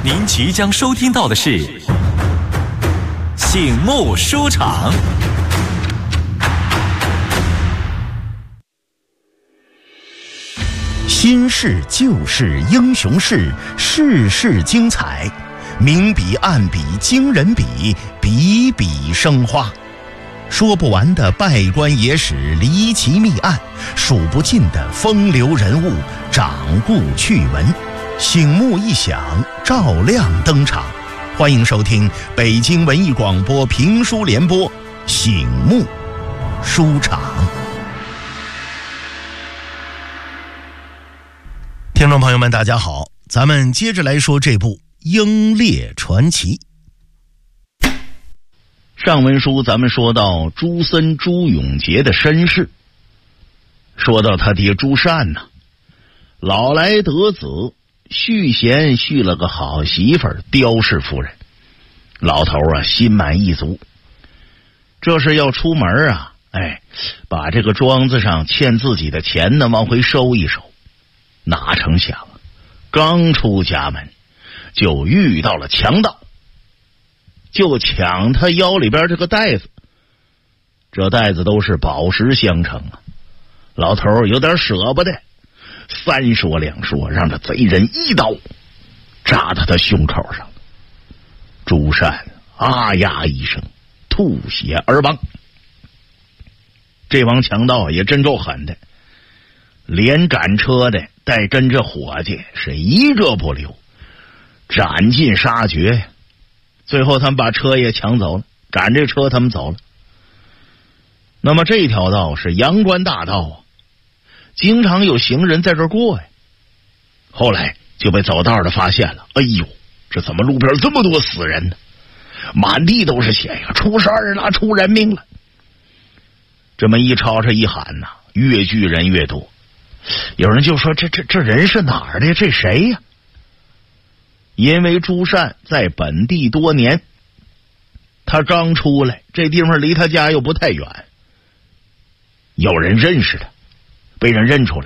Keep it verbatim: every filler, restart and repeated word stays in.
您即将收听到的是醒目书场。 新事旧事英雄事，事事精彩，明笔暗笔惊人笔，笔笔生花。说不完的拜官野史离奇密案，数不尽的风流人物掌故趣闻，醒目一响，照亮登场。欢迎收听北京文艺广播评书联播醒目书场。听众朋友们大家好，咱们接着来说这部《英烈传奇》。上文书咱们说到朱森朱永杰的身世，说到他爹朱善呢、啊，老来得子，续弦续了个好媳妇儿刁氏夫人，老头啊心满意足，这是要出门啊，哎，把这个庄子上欠自己的钱呢往回收一收。哪成想刚出家门就遇到了强盗，就抢他腰里边这个袋子，这袋子都是宝石镶成啊。老头有点舍不得，三说两说，让这贼人一刀扎到他胸口上。朱善啊呀一声吐血而亡。这帮强盗也真够狠的，连赶车的带跟着伙计是一个不留，斩尽杀绝。最后他们把车也抢走了，赶这车他们走了。那么这条道是阳关大道啊，经常有行人在这儿过呀。后来就被走道的发现了，哎呦，这怎么路边这么多死人呢？满地都是血呀，出事儿了，出人命了。这么一吵吵一喊呐、啊，越聚人越多。有人就说这这这人是哪儿的？这谁呀？因为朱善在本地多年，他刚出来，这地方离他家又不太远，有人认识他，被人认出来，